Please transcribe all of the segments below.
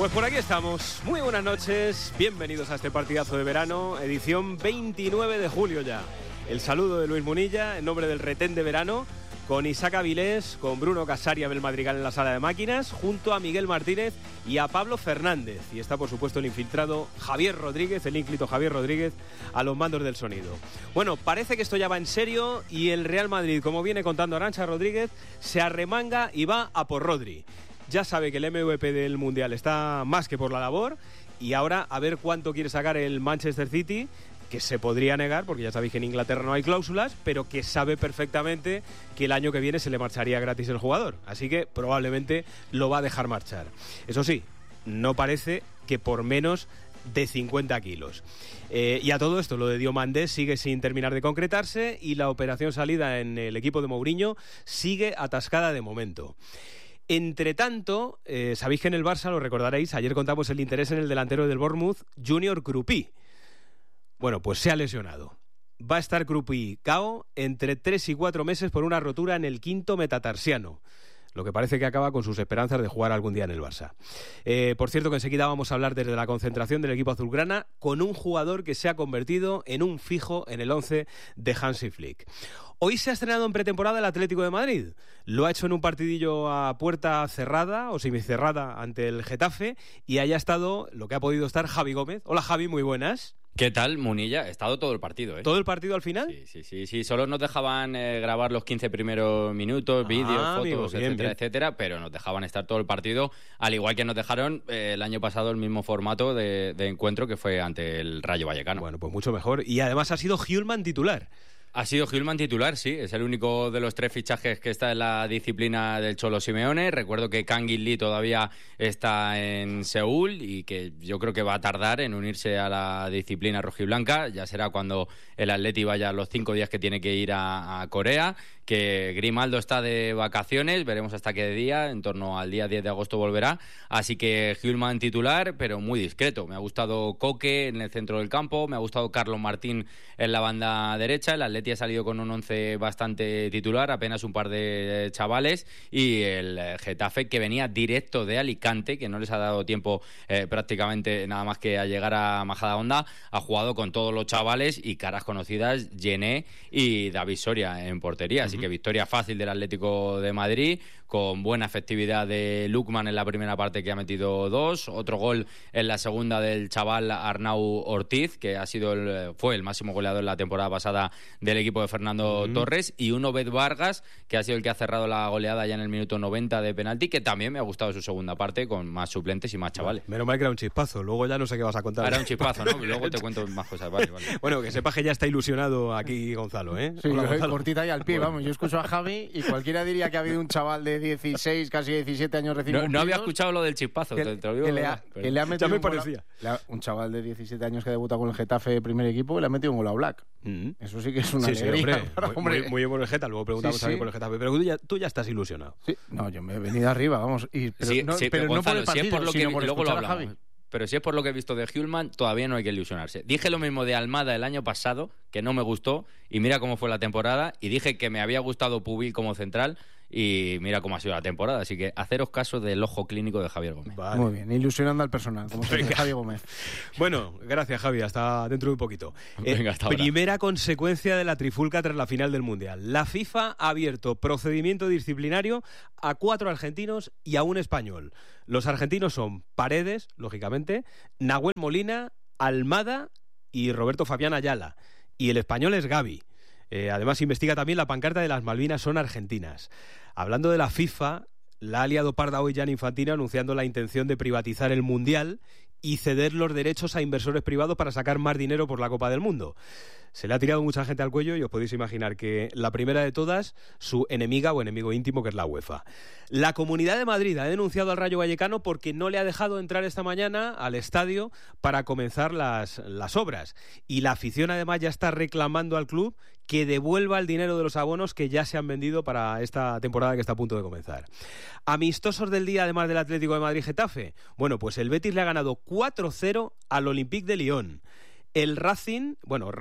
Pues por aquí estamos. Muy buenas noches. Bienvenidos a este partidazo de verano, edición 29 de julio ya. El saludo de Luis Munilla en nombre del Retén de Verano, con Isaac Avilés, con Bruno Casari y Abel Madrigal en la sala de máquinas, junto a Miguel Martínez y a Pablo Fernández. Y está, por supuesto, el infiltrado Javier Rodríguez, el ínclito Javier Rodríguez, a los mandos del sonido. Bueno, parece que esto ya va en serio y el Real Madrid, como viene contando Arantxa Rodríguez, se arremanga y va a por Rodri. Ya sabe que el MVP del Mundial está más que por la labor y ahora a ver cuánto quiere sacar el Manchester City, que se podría negar, porque ya sabéis que en Inglaterra no hay cláusulas, pero que sabe perfectamente que el año que viene se le marcharía gratis el jugador. Así que probablemente lo va a dejar marchar. Eso sí, no parece que por menos de 50 kilos. Y a todo esto, lo de Diomandé sigue sin terminar de concretarse y la operación salida en el equipo de Mourinho sigue atascada de momento. Entre tanto, sabéis que en el Barça, lo recordaréis, ayer contamos el interés en el delantero del Bournemouth, Junior Krupí. Bueno, pues se ha lesionado. Va a estar Krupí cao entre 3 y 4 meses por una rotura en el quinto metatarsiano, lo que parece que acaba con sus esperanzas de jugar algún día en el Barça. Por cierto, que enseguida vamos a hablar desde la concentración del equipo azulgrana con un jugador que se ha convertido en un fijo en el 11 de Hansi Flick. Hoy se ha estrenado en pretemporada el Atlético de Madrid. Lo ha hecho en un partidillo a puerta cerrada o semicerrada ante el Getafe y haya estado lo que ha podido estar Javi Gómez. Hola Javi, muy buenas. ¿Qué tal, Munilla? He estado todo el partido, ¿eh? ¿Todo el partido al final? Sí. Solo nos dejaban grabar los 15 primeros minutos, vídeos, fotos, amigo, bien. etcétera, pero nos dejaban estar todo el partido, al igual que nos dejaron el año pasado el mismo formato de encuentro que fue ante el Rayo Vallecano. Bueno, pues mucho mejor. Y además ha sido Hjulmand titular. Ha sido Hjulmand titular, sí. Es el único de los 3 fichajes que está en la disciplina del Cholo Simeone. Recuerdo que Kangin Lee todavía está en Seúl y que yo creo que va a tardar en unirse a la disciplina rojiblanca. Ya será cuando el Atleti vaya los 5 días que tiene que ir a Corea. Que Grimaldo está de vacaciones, veremos hasta qué día, en torno al día 10 de agosto volverá. Así que Hjulmand titular, pero muy discreto. Me ha gustado Koke en el centro del campo, me ha gustado Carlos Martín en la banda derecha. El Atleti ha salido con un 11 bastante titular, apenas un par de chavales, y el Getafe, que venía directo de Alicante, que no les ha dado tiempo prácticamente nada más que a llegar a Majadahonda, ha jugado con todos los chavales y caras conocidas, Yené y David Soria en portería. Así que victoria fácil del Atlético de Madrid, con buena efectividad de Lukman en la primera parte, que ha metido 2, otro gol en la segunda del chaval Arnau Ortiz, que fue el máximo goleador en la temporada pasada del equipo de Fernando Torres, y un Obed Vargas, que ha sido el que ha cerrado la goleada ya en el minuto 90 de penalti, que también me ha gustado su segunda parte, con más suplentes y más chavales. Menos mal que era un chispazo, luego ya no sé qué vas a contar. Era un chispazo, ¿no? Luego te cuento más cosas, vale. Bueno, que sepas que ya está ilusionado aquí Gonzalo, ¿eh? Sí, Hola, Gonzalo. cortita y al pie, vamos. Yo escucho a Javi y cualquiera diría que ha habido un chaval de 16, casi 17 años recién cumplidos. No había escuchado lo del chispazo, te lo digo. Que le ha metido ya me parecía. Un chaval de 17 años que debuta con el Getafe primer equipo y le ha metido un gol a Black. Eso sí que es una alegría. Hombre, muy bien por el Getafe, luego preguntamos también por el Getafe, pero tú ya estás ilusionado. Sí. No, yo me he venido arriba, vamos. Pero Gonzalo, no por el partido, si es por lo que sino por luego lo escuchar a hablamos. Javi. Pero si es por lo que he visto de Hjulmand, todavía no hay que ilusionarse. Dije lo mismo de Almada el año pasado, que no me gustó, y mira cómo fue la temporada, y dije que me había gustado Pubil como central, y mira cómo ha sido la temporada. Así que haceros caso del ojo clínico de Javier Gómez. Vale. Muy bien, ilusionando al personal, como se dice Javier Gómez. Bueno, gracias Javi, hasta dentro de un poquito. Venga, hasta ahora. Primera consecuencia de la trifulca tras la final del Mundial. La FIFA ha abierto procedimiento disciplinario a 4 argentinos y a un español. Los argentinos son Paredes, lógicamente, Nahuel Molina, Almada y Roberto Fabián Ayala. Y el español es Gavi. Además, investiga también la pancarta de las Malvinas son argentinas. Hablando de la FIFA, la ha liado parda hoy Gianni Infantino anunciando la intención de privatizar el Mundial y ceder los derechos a inversores privados para sacar más dinero por la Copa del Mundo. Se le ha tirado mucha gente al cuello y os podéis imaginar que la primera de todas, su enemiga o enemigo íntimo, que es la UEFA. La Comunidad de Madrid ha denunciado al Rayo Vallecano porque no le ha dejado entrar esta mañana al estadio para comenzar las obras. Y la afición además ya está reclamando al club que devuelva el dinero de los abonos que ya se han vendido para esta temporada que está a punto de comenzar. Amistosos del día, además del Atlético de Madrid-Getafe. Bueno, pues el Betis le ha ganado 4-0 al Olympique de Lyon. El Racing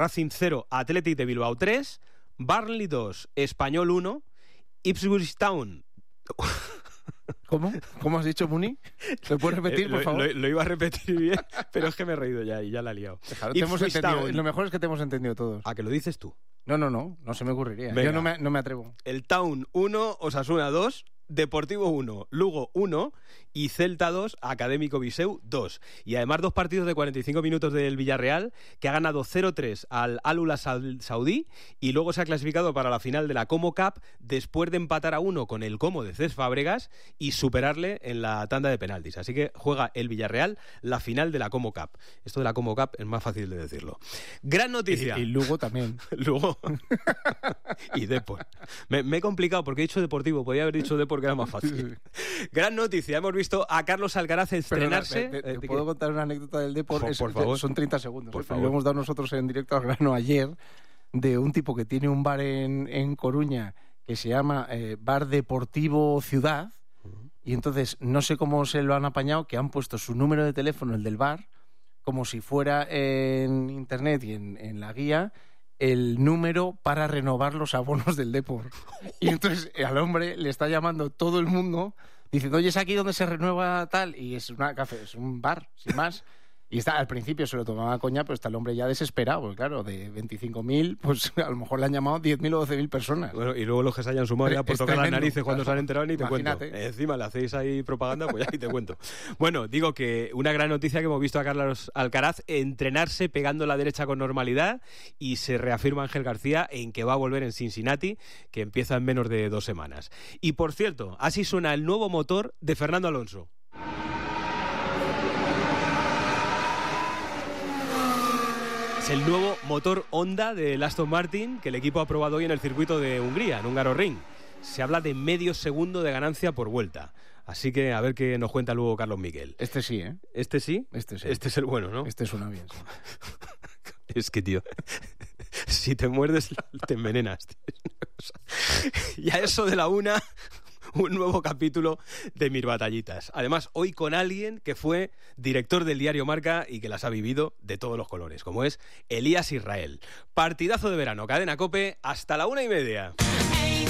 0, Athletic de Bilbao 3, Burnley 2, Español 1, Ipswich Town ¿Cómo? ¿Cómo has dicho, Muni? ¿Lo puedes repetir, por favor? Lo iba a repetir bien, pero es que me he reído ya y ya la he liado. Déjalo, te hemos entendido. Lo mejor es que te hemos entendido todos. ¿A que lo dices tú? No se me ocurriría. Venga. Yo no me atrevo. El Town 1, Osasuna 2, Deportivo 1, Lugo 1 y Celta 2, Académico Viseu 2. Y además 2 partidos de 45 minutos del Villarreal, que ha ganado 0-3 al Al-Ula Saudí y luego se ha clasificado para la final de la Como Cup después de empatar a 1 con el Como de Cesc Fábregas y superarle en la tanda de penaltis. Así que juega el Villarreal la final de la Como Cup. Esto de la Como Cup es más fácil de decirlo. Gran noticia. Y Lugo también. Lugo. Y Depor. Me he complicado porque he dicho Deportivo. Podía haber dicho Depor, que era más fácil. Gran noticia. Hemos visto a Carlos Alcaraz estrenarse. ¿Te puedo contar una anécdota del Depor? Por favor. Son 30 segundos. Por favor. Lo hemos dado nosotros en directo al grano ayer, de un tipo que tiene un bar en Coruña que se llama Bar Deportivo Ciudad. Y entonces, no sé cómo se lo han apañado, que han puesto su número de teléfono, el del bar, como si fuera en internet y en la guía, el número para renovar los abonos del Depor. Y entonces al hombre le está llamando todo el mundo diciendo, oye, ¿es aquí donde se renueva tal? Y es es un bar, sin más. Y al principio se lo tomaba coña, pero está el hombre ya desesperado, porque claro, de 25.000, pues a lo mejor le han llamado 10.000 o 12.000 personas. Bueno, y luego los que se hayan sumado ya por tocar las narices cuando se han enterado ni te Imagínate. cuento. Encima le hacéis ahí propaganda, pues ya ni te cuento. Bueno, digo que una gran noticia que hemos visto a Carlos Alcaraz entrenarse pegando la derecha con normalidad y se reafirma Ángel García en que va a volver en Cincinnati, que empieza en menos de 2 semanas. Y por cierto, así suena el nuevo motor de Fernando Alonso. Es el nuevo motor Honda del Aston Martin que el equipo ha probado hoy en el circuito de Hungría, en Hungaroring. Se habla de medio segundo de ganancia por vuelta. Así que a ver qué nos cuenta luego Carlos Miguel. Este sí, ¿eh? ¿Este sí? Este sí. Este es el bueno, ¿no? Este suena bien, sí. Es que, tío, si te muerdes, te envenenas, tío. Y a eso de la 1... un nuevo capítulo de Mis Batallitas. Además, hoy con alguien que fue director del diario Marca y que las ha vivido de todos los colores, como es Elías Israel. Partidazo de verano, Cadena COPE, hasta la 1:30.